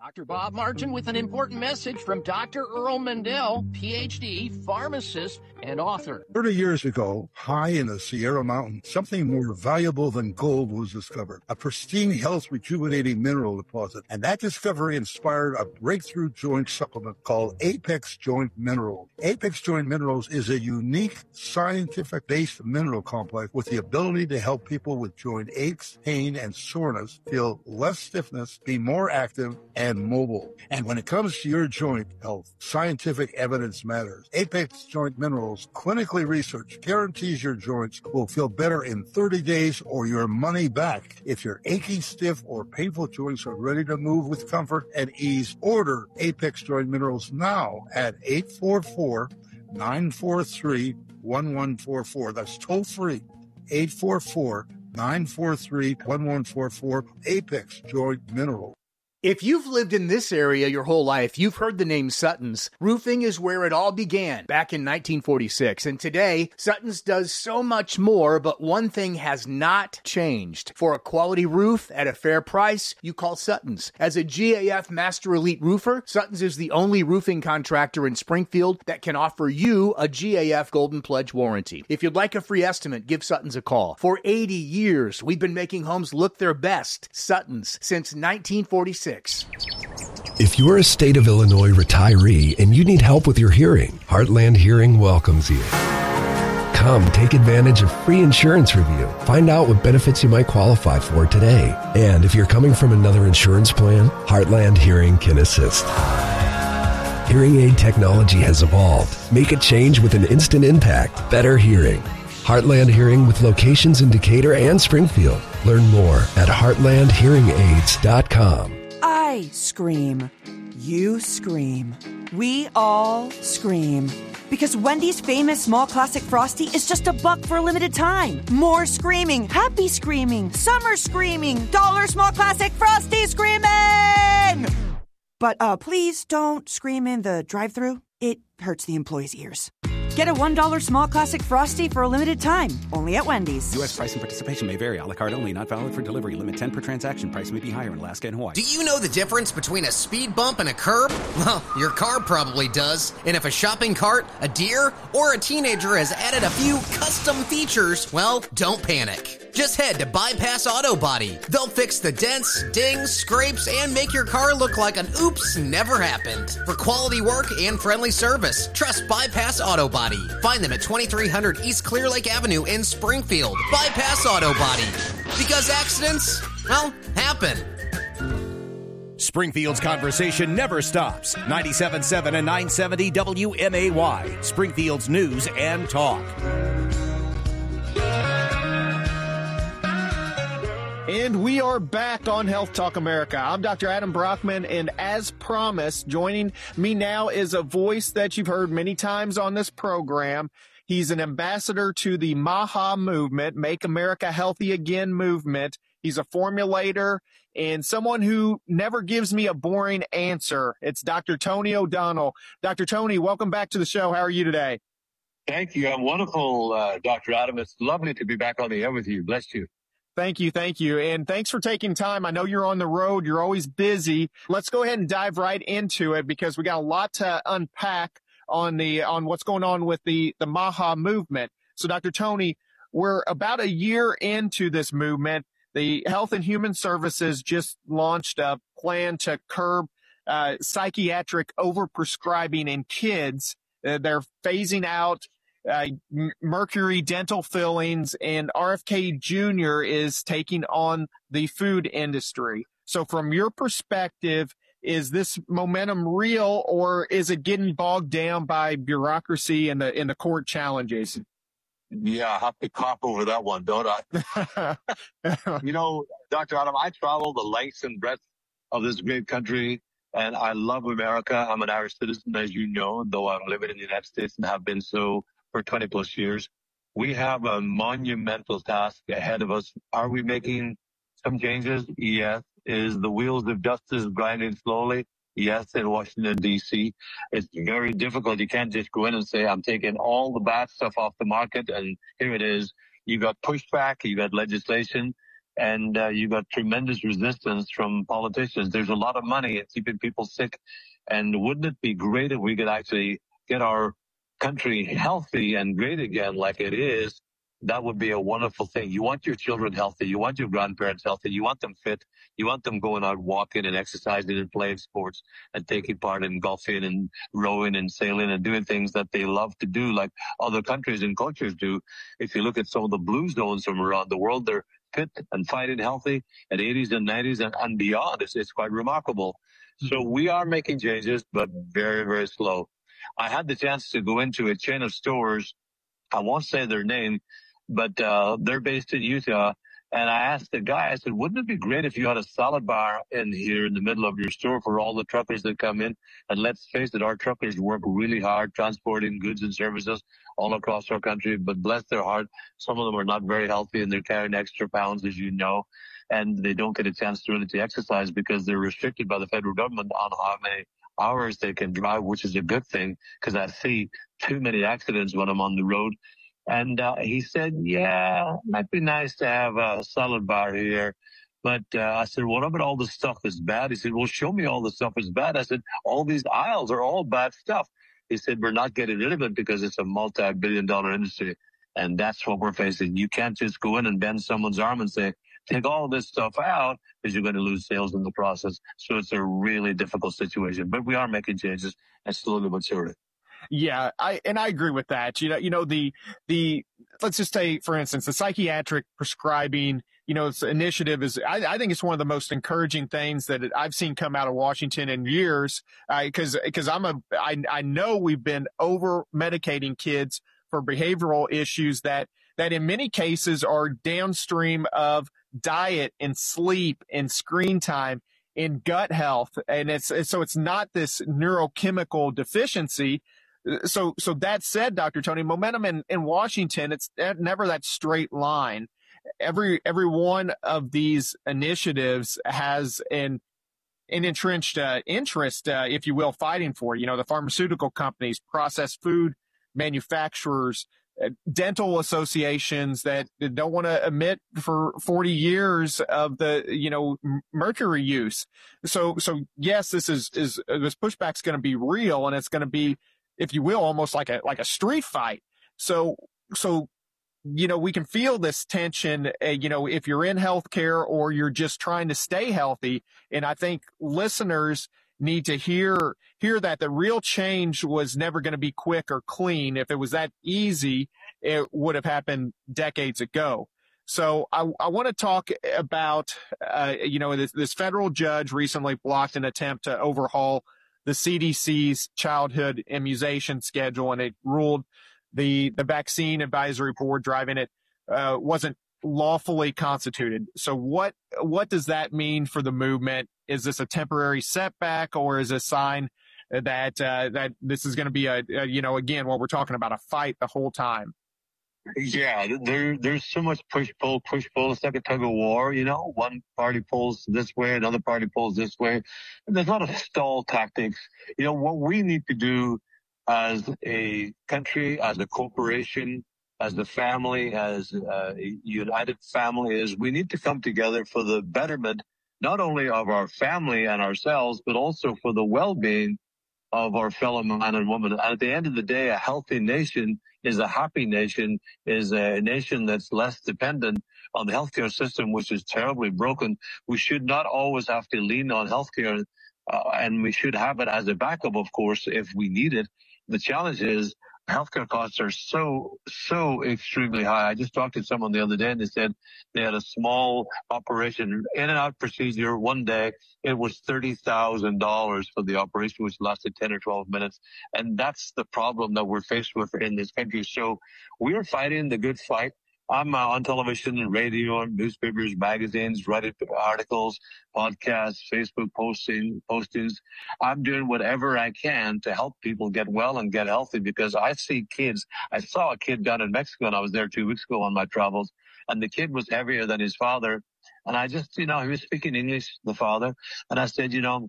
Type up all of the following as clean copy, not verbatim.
Dr. Bob Martin with an important message from Dr. Earl Mendel, PhD, pharmacist, and author. 30 years ago, high in the Sierra Mountains, something more valuable than gold was discovered, a pristine, health-rejuvenating mineral deposit. And that discovery inspired a breakthrough joint supplement called Apex Joint Minerals. Apex Joint Minerals is a unique, scientific-based mineral complex with the ability to help people with joint aches, pain, and soreness feel less stiffness, be more active, and mobile. And when it comes to your joint health, scientific evidence matters. Apex Joint Minerals, clinically researched, guarantees your joints will feel better in 30 days or your money back. If your aching, stiff, or painful joints are ready to move with comfort and ease, order Apex Joint Minerals now at 844-943-1144. That's toll free. 844-943-1144. Apex Joint Minerals. If you've lived in this area your whole life, you've heard the name Sutton's. Roofing is where it all began back in 1946. And today, Sutton's does so much more, but one thing has not changed. For a quality roof at a fair price, you call Sutton's. As a GAF Master Elite roofer, Sutton's is the only roofing contractor in Springfield that can offer you a GAF Golden Pledge warranty. If you'd like a free estimate, give Sutton's a call. For 80 years, we've been making homes look their best. Sutton's, since 1946. If you're a state of Illinois retiree and you need help with your hearing, Heartland Hearing welcomes you. Come take advantage of free insurance review. Find out what benefits you might qualify for today. And if you're coming from another insurance plan, Heartland Hearing can assist. Hearing aid technology has evolved. Make a change with an instant impact. Better hearing. Heartland Hearing with locations in Decatur and Springfield. Learn more at heartlandhearingaids.com. I scream. You scream. We all scream. Because Wendy's famous small classic Frosty is just $1 for a limited time. More screaming, happy screaming, summer screaming, dollar small classic Frosty screaming! But please don't scream in the drive-thru. It hurts the employees' ears. Get a $1 small classic Frosty for a limited time, only at Wendy's. U.S. price and participation may vary. A la carte only, not valid for delivery. Limit 10 per transaction. Price may be higher in Alaska and Hawaii. Do you know the difference between a speed bump and a curb? Well, your car probably does. And if a shopping cart, a deer, or a teenager has added a few custom features, well, don't panic. Just head to Bypass Auto Body. They'll fix the dents, dings, scrapes, and make your car look like an oops never happened. For quality work and friendly service, trust Bypass Auto Body. Find them at 2300 East Clear Lake Avenue in Springfield. Bypass Auto Body. Because accidents, well, happen. Springfield's conversation never stops. 97.7 and 970 WMAY. Springfield's news and talk. And we are back on Health Talk America. I'm Dr. Adam Brockman, and as promised, joining me now is a voice that you've heard many times on this program. He's an ambassador to the MAHA movement, Make America Healthy Again movement. He's a formulator and someone who never gives me a boring answer. It's Dr. Tony O'Donnell. Dr. Tony, welcome back to the show. How are you today? Thank you. I'm wonderful, Dr. Adam. It's lovely to be back on the air with you. Bless you. Thank you. Thank you. And thanks for taking time. I know you're on the road. You're always busy. Let's go ahead and dive right into it because we got a lot to unpack on what's going on with the MAHA movement. So Dr. Tony, we're about a year into this movement. The Health and Human Services just launched a plan to curb psychiatric overprescribing in kids. They're phasing out mercury dental fillings, and RFK Jr. is taking on the food industry. So from your perspective, is this momentum real, or is it getting bogged down by bureaucracy and the court challenges? Yeah, I have to cough over that one, don't I? You know, Dr. Adam, I travel the lengths and breadth of this great country, and I love America. I'm an Irish citizen, as you know, though I'm living in the United States and have been so for 20 plus years. We have a monumental task ahead of us. Are we making some changes? Yes. Is the wheels of justice grinding slowly? Yes, in Washington, D.C. It's very difficult. You can't just go in and say, I'm taking all the bad stuff off the market, and here it is. You got pushback, you got legislation, and you got tremendous resistance from politicians. There's a lot of money in keeping people sick. And wouldn't it be great if we could actually get our country healthy and great again like it is? That would be a wonderful thing. You want your children healthy. You want your grandparents healthy. You want them fit. You want them going out walking and exercising and playing sports and taking part in golfing and rowing and sailing and doing things that they love to do like other countries and cultures do. If you look at some of the blue zones from around the world, they're fit and fighting healthy at 80s and 90s and beyond. It's quite remarkable. So we are making changes, but very, very slow. I had the chance to go into a chain of stores. I won't say their name, but they're based in Utah. And I asked the guy, I said, wouldn't it be great if you had a salad bar in here in the middle of your store for all the truckers that come in? And let's face it, our truckers work really hard transporting goods and services all across our country, but bless their heart, some of them are not very healthy and they're carrying extra pounds, as you know, and they don't get a chance to really exercise because they're restricted by the federal government on how many hours they can drive, which is a good thing because I see too many accidents when I'm on the road. And he said, yeah, it might be nice to have a salad bar here. But I said, what about all the stuff that's bad? He said, well, show me all the stuff that's bad. I said, all these aisles are all bad stuff. He said, we're not getting rid of it because it's a multi-billion-dollar industry. And that's what we're facing. You can't just go in and bend someone's arm and say, take all this stuff out because you're going to lose sales in the process. So it's a really difficult situation. But we are making changes and slowly but surely. Yeah, I agree with that. The let's just say, for instance, the psychiatric prescribing, initiative is, I think it's one of the most encouraging things that I've seen come out of Washington in years. Because I know we've been over medicating kids for behavioral issues that in many cases are downstream of diet and sleep and screen time and gut health. And it's not this neurochemical deficiency. So that said, Dr. Tony, momentum in Washington, it's never that straight line. Every one of these initiatives has an entrenched interest, if you will, fighting for, the pharmaceutical companies, processed food manufacturers, dental associations that don't want to admit for 40 years of the, mercury use. So yes, this pushback's going to be real, and it's going to be, if you will, almost like a street fight. So, we can feel this tension, if you're in healthcare or you're just trying to stay healthy. And I think listeners need to hear that the real change was never going to be quick or clean. If it was that easy, it would have happened decades ago. So I want to talk about, this federal judge recently blocked an attempt to overhaul the CDC's childhood immunization schedule, and it ruled the vaccine advisory board driving it wasn't lawfully constituted. So what does that mean for the movement? Is this a temporary setback, or is it a sign that this is going to be again, what we're talking about, a fight the whole time? Yeah, there's so much push-pull. It's like a tug-of-war, One party pulls this way, another party pulls this way. And there's a lot of stall tactics. What we need to do as a country, as a corporation, as a family, as a united family, is we need to come together for the betterment, not only of our family and ourselves, but also for the well-being of our fellow man and woman. And at the end of the day, a healthy nation is a happy nation, is a nation that's less dependent on the healthcare system, which is terribly broken. We should not always have to lean on healthcare, and we should have it as a backup, of course, if we need it. The challenge is healthcare costs are so extremely high. I just talked to someone the other day, and they said they had a small operation, in and out procedure one day. It was $30,000 for the operation, which lasted 10 or 12 minutes. And that's the problem that we're faced with in this country. So we're fighting the good fight. I'm on television and radio and newspapers, magazines, writing articles, podcasts, Facebook postings. I'm doing whatever I can to help people get well and get healthy, because I see kids. I saw a kid down in Mexico, and I was there 2 weeks ago on my travels, and the kid was heavier than his father. And I just, he was speaking English, the father. And I said,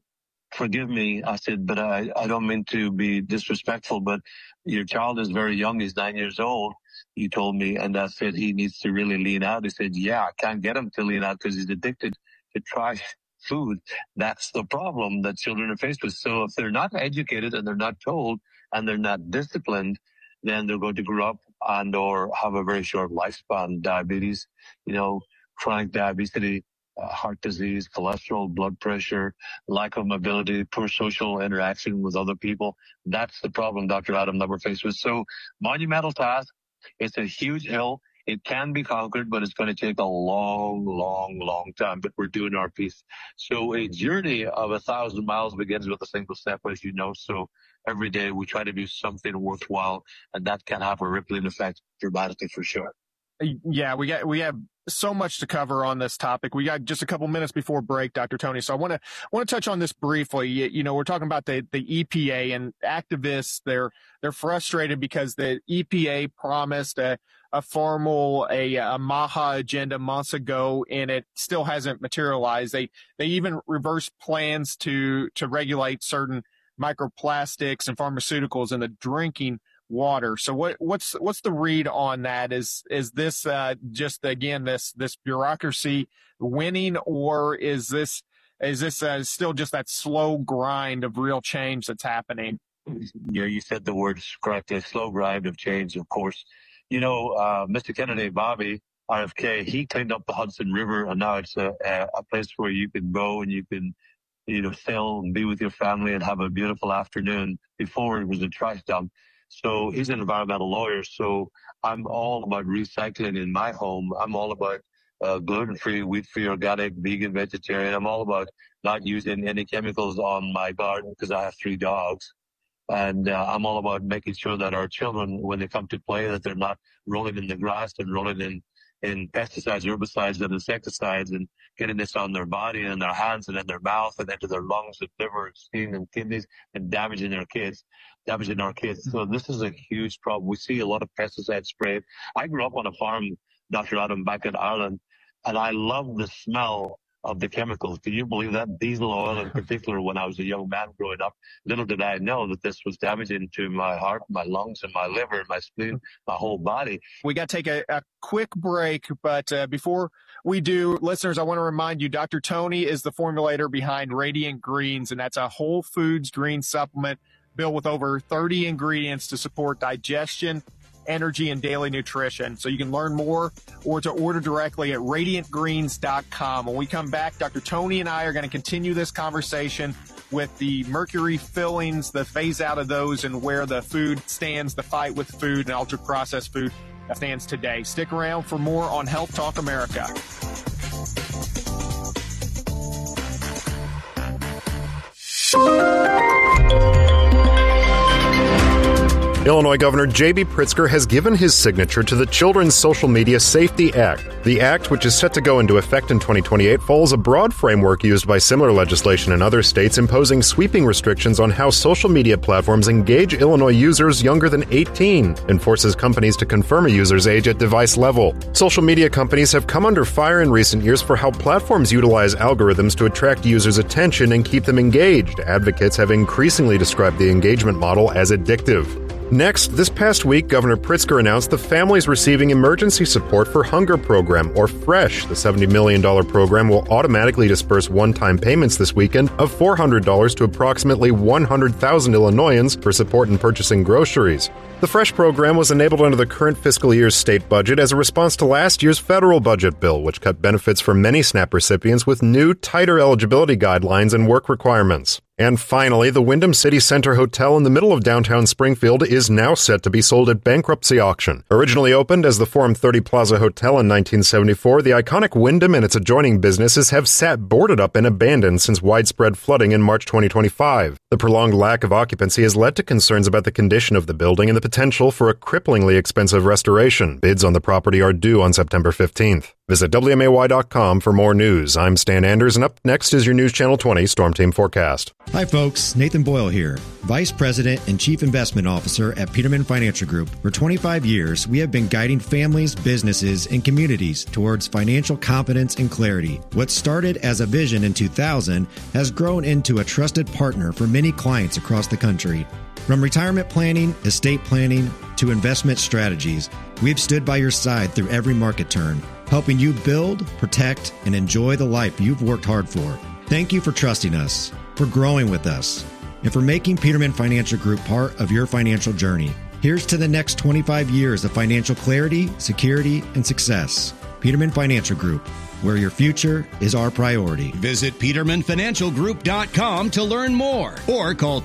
forgive me. I said, but I don't mean to be disrespectful, but your child is very young. He's 9 years old. You told me. And I said, he needs to really lean out. He said, yeah, I can't get him to lean out because he's addicted to trash food. That's the problem that children are faced with. So if they're not educated and they're not told and they're not disciplined, then they're going to grow up and or have a very short lifespan. Diabetes, chronic diabetes, heart disease, cholesterol, blood pressure, lack of mobility, poor social interaction with other people. That's the problem, Dr. Adam, that we're faced with. So monumental task. It's a huge hill. It can be conquered, but it's going to take a long, long, long time. But we're doing our piece. So a journey of 1,000 miles begins with a single step, as you know. So every day we try to do something worthwhile, and that can have a rippling effect dramatically for sure. Yeah, we have so much to cover on this topic. We got just a couple minutes before break, Dr. Tony. So I want to touch on this briefly. We're talking about the EPA and activists. They're frustrated because the EPA promised a formal MAHA agenda months ago, and it still hasn't materialized. They even reversed plans to regulate certain microplastics and pharmaceuticals in the drinking water. So what's the read on that? Is this just again this bureaucracy winning, or is this still just that slow grind of real change that's happening? Yeah, you said the word correctly. A slow grind of change, of course. Mr. Kennedy, Bobby, RFK, he cleaned up the Hudson River, and now it's a place where you can go and you can sail and be with your family and have a beautiful afternoon. Before it was a trash dump. So he's an environmental lawyer. So I'm all about recycling in my home. I'm all about gluten-free, wheat-free, organic, vegan, vegetarian. I'm all about not using any chemicals on my garden because I have 3 dogs. And I'm all about making sure that our children, when they come to play, that they're not rolling in the grass and rolling in pesticides, herbicides, and insecticides, and getting this on their body and their hands and in their mouth and into their lungs and liver and skin and kidneys and damaging our kids. So this is a huge problem. We see a lot of pesticide sprayed. I grew up on a farm, Dr. Adam, back in Ireland, and I love the smell of the chemicals. Can you believe that? Diesel oil in particular, when I was a young man growing up, little did I know that this was damaging to my heart, my lungs, and my liver, my spleen, my whole body. We got to take a quick break, but before we do, listeners, I want to remind you, Dr. Tony is the formulator behind Radiant Greens, and that's a whole foods green supplement built with over 30 ingredients to support digestion, energy, and daily nutrition. So you can learn more or to order directly at radiantgreens.com. When we come back, Dr. Tony and I are going to continue this conversation with the mercury fillings, the phase out of those, and where the food stands, the fight with food and ultra-processed food stands today. Stick around for more on Health Talk America. Illinois Governor J.B. Pritzker has given his signature to the Children's Social Media Safety Act. The act, which is set to go into effect in 2028, follows a broad framework used by similar legislation in other states imposing sweeping restrictions on how social media platforms engage Illinois users younger than 18, and forces companies to confirm a user's age at device level. Social media companies have come under fire in recent years for how platforms utilize algorithms to attract users' attention and keep them engaged. Advocates have increasingly described the engagement model as addictive. Next, this past week, Governor Pritzker announced the Families Receiving Emergency Support for Hunger Program, or FRESH. The $70 million program will automatically disperse one-time payments this weekend of $400 to approximately 100,000 Illinoisans for support in purchasing groceries. The FRESH program was enabled under the current fiscal year's state budget as a response to last year's federal budget bill, which cut benefits for many SNAP recipients with new, tighter eligibility guidelines and work requirements. And finally, the Wyndham City Center Hotel in the middle of downtown Springfield is now set to be sold at bankruptcy auction. Originally opened as the Forum 30 Plaza Hotel in 1974, the iconic Wyndham and its adjoining businesses have sat boarded up and abandoned since widespread flooding in March 2025. The prolonged lack of occupancy has led to concerns about the condition of the building and the potential for a cripplingly expensive restoration. Bids on the property are due on September 15th. Visit WMAY.com for more news. I'm Stan Anders, and up next is your News Channel 20 Storm Team Forecast. Hi, folks. Nathan Boyle here, Vice President and Chief Investment Officer at Peterman Financial Group. For 25 years, we have been guiding families, businesses, and communities towards financial competence and clarity. What started as a vision in 2000 has grown into a trusted partner for many clients across the country. From retirement planning, estate planning, to investment strategies, we've stood by your side through every market turn, helping you build, protect, and enjoy the life you've worked hard for. Thank you for trusting us, for growing with us, and for making Peterman Financial Group part of your financial journey. Here's to the next 25 years of financial clarity, security, and success. Peterman Financial Group, where your future is our priority. Visit PetermanFinancialGroup.com to learn more or call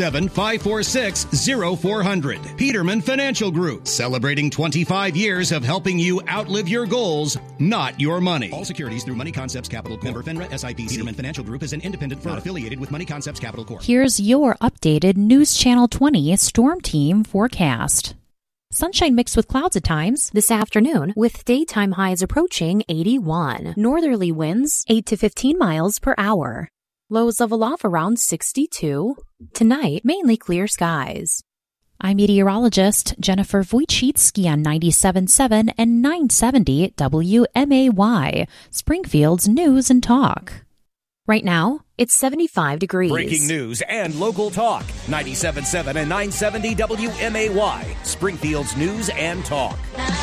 217-546-0400. Peterman Financial Group, celebrating 25 years of helping you outlive your goals, not your money. All securities through Money Concepts Capital Corp. Member FINRA SIPC. Peterman Financial Group is an independent firm not affiliated with Money Concepts Capital Corp. Here's your updated News Channel 20 Storm Team forecast. Sunshine mixed with clouds at times this afternoon, with daytime highs approaching 81. Northerly winds 8 to 15 miles per hour. Lows level off around 62. Tonight, mainly clear skies. I'm meteorologist Jennifer Wojcicki on 97.7 and 970 WMAY, Springfield's News and Talk. Right now, it's 75 degrees. Breaking news and local talk. 97.7 and 970 WMAY. Springfield's News and Talk.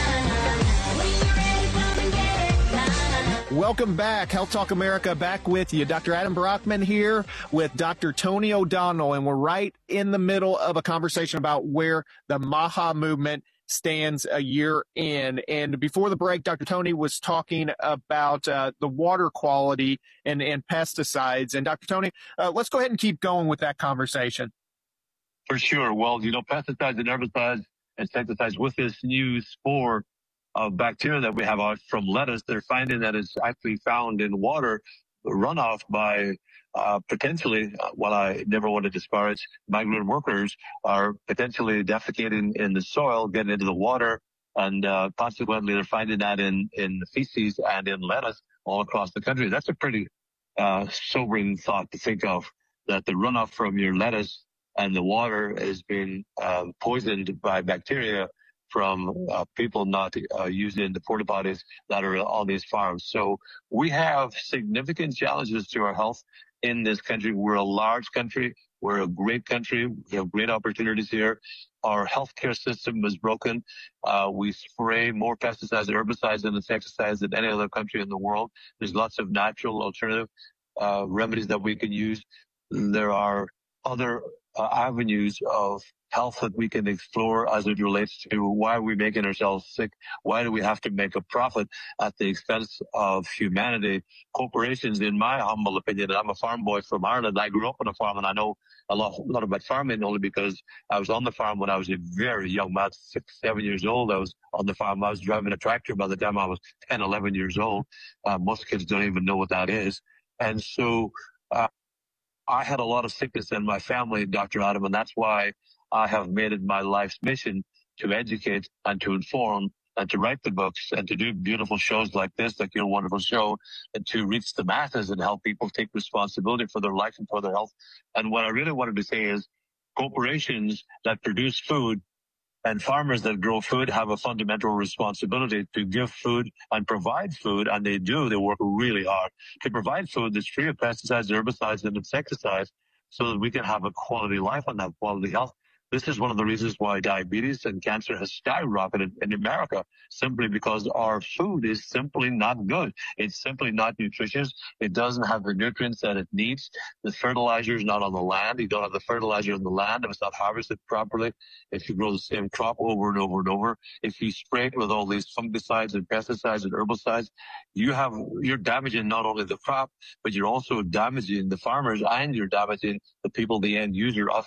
Welcome back. Health Talk America back with you. Dr. Adam Brockman here with Dr. Tony O'Donnell, and we're right in the middle of a conversation about where the MAHA movement stands a year in. And before the break, Dr. Tony was talking about the water quality and pesticides. And Dr. Tony, let's go ahead and keep going with that conversation. For sure. Well, pesticides and herbicides, insecticides with this new spore of bacteria that we have out from lettuce, they're finding that it's actually found in water runoff by potentially, while I never want to disparage migrant workers, are potentially defecating in the soil, getting into the water, and consequently they're finding that in the feces and in lettuce all across the country. That's a pretty sobering thought to think of, that the runoff from your lettuce and the water is being poisoned by bacteria from people not using the porta potties that are on these farms. So we have significant challenges to our health in this country. We're a large country. We're a great country. We have great opportunities here. Our healthcare system is broken. We spray more pesticides, herbicides, and insecticides than any other country in the world. There's lots of natural alternative remedies that we can use. There are other avenues of health that we can explore as it relates to why are we making ourselves sick? Why do we have to make a profit at the expense of humanity? Corporations, in my humble opinion, and I'm a farm boy from Ireland. I grew up on a farm, and I know a lot about farming only because I was on the farm when I was a very young man, 6, 7 years old. I was on the farm. I was driving a tractor by the time I was 10, 11 years old. Most kids don't even know what that is. And so I had a lot of sickness in my family, Dr. Adam, and that's why I have made it my life's mission to educate and to inform and to write the books and to do beautiful shows like this, like your wonderful show, and to reach the masses and help people take responsibility for their life and for their health. And what I really wanted to say is corporations that produce food and farmers that grow food have a fundamental responsibility to give food and provide food, and they do. They work really hard to provide food that's free of pesticides, herbicides, and insecticides so that we can have a quality life and have quality health. This is one of the reasons why diabetes and cancer has skyrocketed in America, simply because our food is simply not good. It's simply not nutritious. It doesn't have the nutrients that it needs. The fertilizer is not on the land. You don't have the fertilizer on the land if it's not harvested properly. If you grow the same crop over and over and over, if you spray it with all these fungicides and pesticides and herbicides, you're damaging not only the crop, but you're also damaging the farmers, and you're damaging the people, the end user, us